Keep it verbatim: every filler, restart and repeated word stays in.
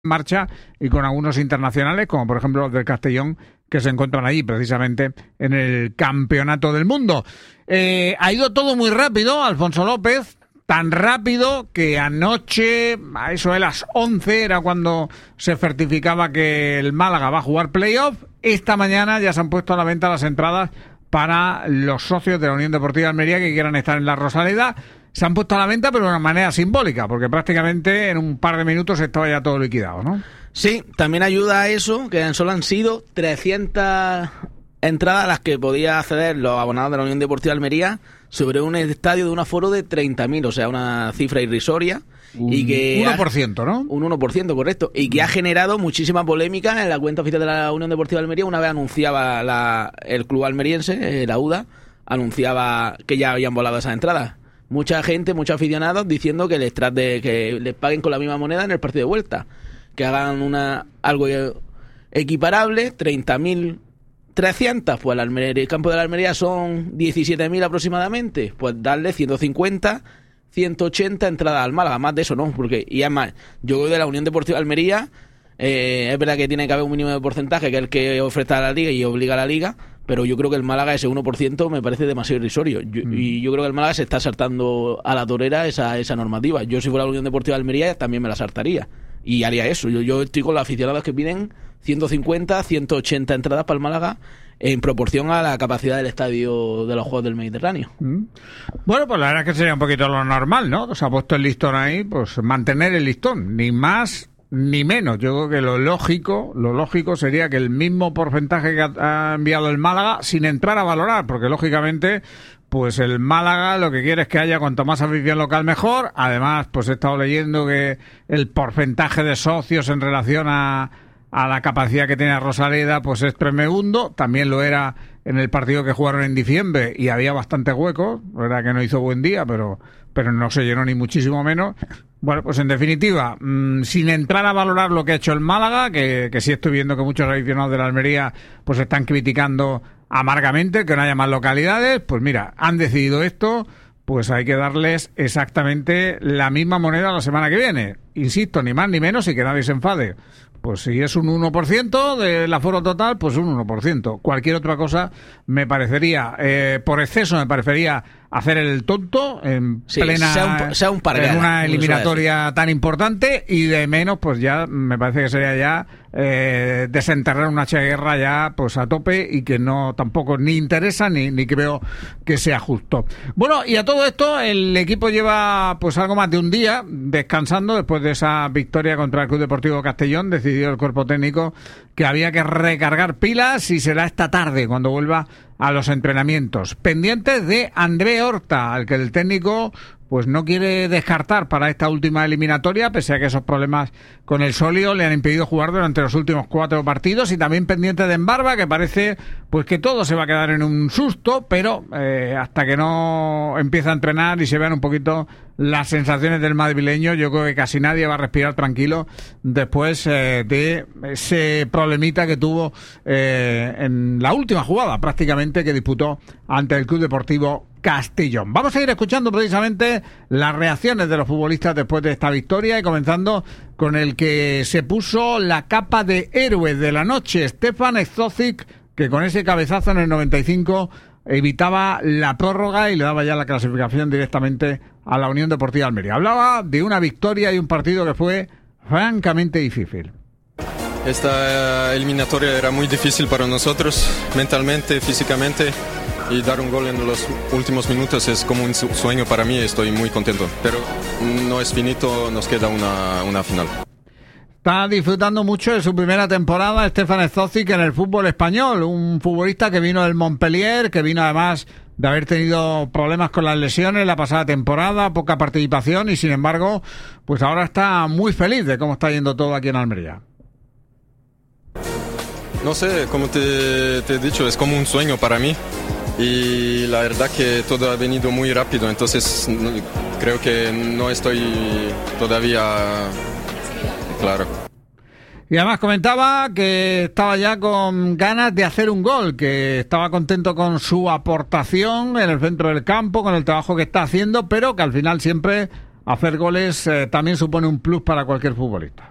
marcha y con algunos internacionales, como por ejemplo los del Castellón, que se encuentran allí precisamente en el Campeonato del Mundo. Eh, ha ido todo muy rápido, Alfonso López, tan rápido que anoche, a eso de las once, era cuando se certificaba que el Málaga va a jugar playoff. Esta mañana ya se han puesto a la venta las entradas para los socios de la Unión Deportiva Almería que quieran estar en la Rosaleda. Se han puesto a la venta, pero de una manera simbólica, porque prácticamente en un par de minutos estaba ya todo liquidado, ¿no? Sí, también ayuda a eso, que solo han sido trescientas entradas a las que podía acceder los abonados de la Unión Deportiva Almería sobre un estadio de un aforo de treinta mil, o sea, una cifra irrisoria. Un y que uno por ciento, ¿no? Un uno por ciento, correcto. Y que ha generado muchísima polémica en la cuenta oficial de la Unión Deportiva Almería. Una vez anunciaba la, el club almeriense, eh, la U D A, anunciaba que ya habían volado esas entradas. Mucha gente, muchos aficionados diciendo que les trate, que les paguen con la misma moneda en el partido de vuelta, que hagan una algo equiparable. Treinta mil trescientas, pues el, Almería, el campo de la Almería son diecisiete mil aproximadamente, pues darle ciento cincuenta, ciento ochenta entradas al Málaga, más de eso no, porque y además yo de la Unión Deportiva Almería, eh, es verdad que tiene que haber un mínimo de porcentaje que es el que ofrece a la Liga y obliga a la Liga, pero yo creo que el Málaga ese uno por ciento me parece demasiado irrisorio. Yo, mm. Y yo creo que el Málaga se está saltando a la torera esa, esa normativa. Yo si fuera la Unión Deportiva de Almería también me la saltaría y haría eso. Yo, yo estoy con los aficionados que piden ciento cincuenta, ciento ochenta entradas para el Málaga en proporción a la capacidad del estadio de los Juegos del Mediterráneo. Mm. Bueno, pues la verdad es que sería un poquito lo normal, ¿no? Se ha puesto el listón ahí, pues mantener el listón, ni más ni menos. Yo creo que lo lógico, lo lógico sería que el mismo porcentaje que ha enviado el Málaga, sin entrar a valorar, porque lógicamente, pues el Málaga lo que quiere es que haya cuanto más afición local mejor. Además, pues he estado leyendo que el porcentaje de socios en relación a, a la capacidad que tiene Rosaleda, pues es tremendo. También lo era en el partido que jugaron en diciembre y había bastantes huecos. La verdad que no hizo buen día, pero, pero no se llenó ni muchísimo menos. Bueno, pues en definitiva, mmm, sin entrar a valorar lo que ha hecho el Málaga, que, que sí estoy viendo que muchos aficionados de la Almería pues están criticando amargamente que no haya más localidades, pues mira, han decidido esto, pues hay que darles exactamente la misma moneda la semana que viene. Insisto, ni más ni menos y que nadie se enfade. Pues si es un uno por ciento del aforo total, pues un uno por ciento. Cualquier otra cosa me parecería, eh, por exceso me parecería hacer el tonto en sí, plena sea un, sea un en una eliminatoria tan importante, y de menos pues ya me parece que sería ya eh, desenterrar una H guerra ya pues a tope y que no tampoco ni interesa ni, ni creo que sea justo. Bueno, y a todo esto el equipo lleva pues algo más de un día descansando después de esa victoria contra el Club Deportivo Castellón. Decidió el cuerpo técnico que había que recargar pilas y será esta tarde cuando vuelva a los entrenamientos. Pendientes de André Horta, al que el técnico pues no quiere descartar para esta última eliminatoria, pese a que esos problemas con el sóleo le han impedido jugar durante los últimos cuatro partidos, y también pendiente de Embarba, que parece pues que todo se va a quedar en un susto, pero eh, hasta que no empiece a entrenar y se vean un poquito las sensaciones del madrileño, yo creo que casi nadie va a respirar tranquilo después eh, de ese problemita que tuvo eh, en la última jugada prácticamente que disputó ante el Club Deportivo Castellón. Vamos a ir escuchando precisamente las reacciones de los futbolistas después de esta victoria, y comenzando con el que se puso la capa de héroe de la noche, Stefan Stozic, que con ese cabezazo en el noventa y cinco evitaba la prórroga y le daba ya la clasificación directamente a la Unión Deportiva Almería. Hablaba de una victoria y un partido que fue francamente difícil. Esta eliminatoria era muy difícil para nosotros, mentalmente, físicamente, y dar un gol en los últimos minutos es como un sueño para mí. Estoy muy contento, pero no es finito, nos queda una, una final. Está disfrutando mucho de su primera temporada Stefan Stozic en el fútbol español, un futbolista que vino del Montpellier, que vino además de haber tenido problemas con las lesiones la pasada temporada, poca participación, y sin embargo, pues ahora está muy feliz de cómo está yendo todo aquí en Almería. No sé, como te, te he dicho, es como un sueño para mí, y la verdad que todo ha venido muy rápido, entonces creo que no estoy todavía claro. Y además comentaba que estaba ya con ganas de hacer un gol, que estaba contento con su aportación en el centro del campo, con el trabajo que está haciendo, pero que al final siempre hacer goles eh, también supone un plus para cualquier futbolista.